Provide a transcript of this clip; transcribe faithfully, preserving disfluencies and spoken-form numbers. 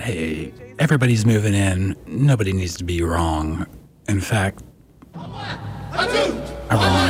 hey, everybody's moving in. Nobody needs to be wrong. In fact, I remind